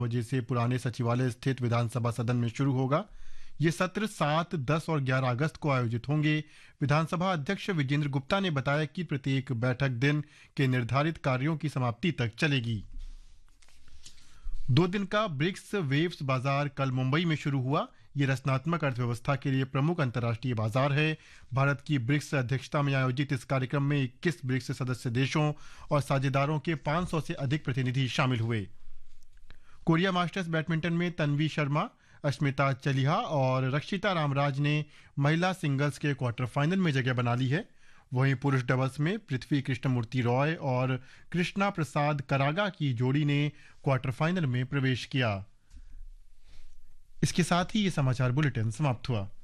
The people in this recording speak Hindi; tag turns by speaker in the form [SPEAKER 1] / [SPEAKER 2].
[SPEAKER 1] बजे से पुराने सचिवालय स्थित विधानसभा सदन में शुरू होगा। ये सत्र 7, 10 और 11 अगस्त को आयोजित होंगे। विधानसभा अध्यक्ष विजेंद्र गुप्ता ने बताया कि प्रत्येक बैठक दिन के निर्धारित कार्यों की समाप्ति तक चलेगी। 2 दिन का ब्रिक्स वेव्स बाजार कल मुंबई में शुरू हुआ। ये रचनात्मक अर्थव्यवस्था के लिए प्रमुख अंतर्राष्ट्रीय बाजार है। भारत की ब्रिक्स अध्यक्षता में आयोजित इस कार्यक्रम में 21 ब्रिक्स सदस्य देशों और साझेदारों के 500 से अधिक प्रतिनिधि शामिल हुए। कोरिया मास्टर्स बैडमिंटन में तन्वी शर्मा, अस्मिता चलिहा और रक्षिता रामराज ने महिला सिंगल्स के क्वार्टर फाइनल में जगह बना ली है। वहीं पुरुष डबल्स में पृथ्वी कृष्णमूर्ति रॉय और कृष्णा प्रसाद करागा की जोड़ी ने क्वार्टर फाइनल में प्रवेश किया। इसके साथ ही ये समाचार बुलेटिन समाप्त हुआ।